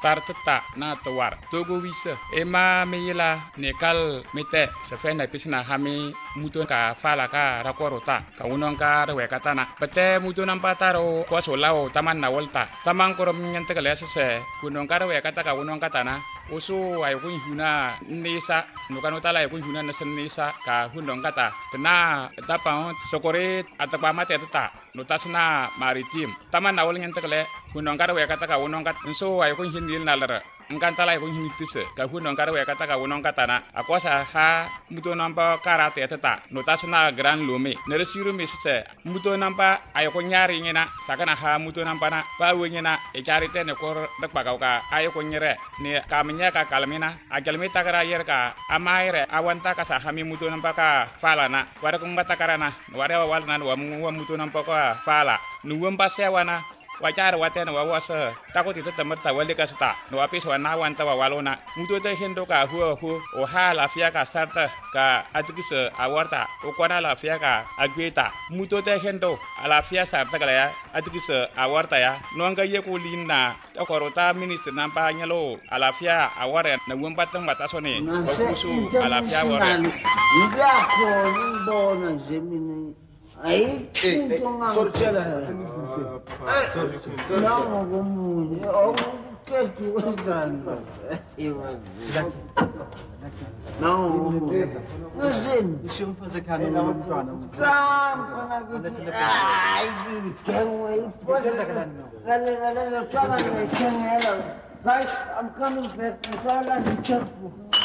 tartata na tawar togo wisa ema meyila nekal mete sefena pisna hami muton ka fala ka rakorota ka unon ka rewe katana pete muton ampataro kwasolao taman na volta taman korom nyante kale se kunon ka rewe kata ka unon katana usu ay kun huna nisa nukano tala ay kun huna nasen nisa ka hundong kata kena tapang sokore atapa mate tata notasna maritim taman na wol nyante kale kunon ka rewe kata ka unon kat so ay kun hinil nalara ngkantala ko hinitise ka hunon karwe kata ka wonon katana akosa ha muto nampa karate tata notasna gran lume neresiru misse muto nampa ayoko nyari ngina sakana ha muto nampa na pawe ngina e charite ne kor dakpa ka ayoko nyere ne kamnya ka kalmina agalmita kara yer ka amaire awanta ka sa hami muto nampa ka falana wara ko ngata karana wara walna wa muto nampa ka fala nuwamba sewana wajar watena wawasa takoti temerta wale kasta no apis wana wanta walona muto te hendo ka hu o ha la fia ka sarta ka atikise awarta o kwana la fia ka agweta muto te hendo ala fia sarta kala ya atikise awarta ya no nga ye ko linna akorota minister nampa nyalo ala fia aware na wumpa tang batasone o kusu ala fia aware ndia ko ndo na gemini aí sortela não como eu que tu usando não deixa eu fazer cara não ai quem aí pode galera chama quem ela guys I'm coming back. I'm sorry to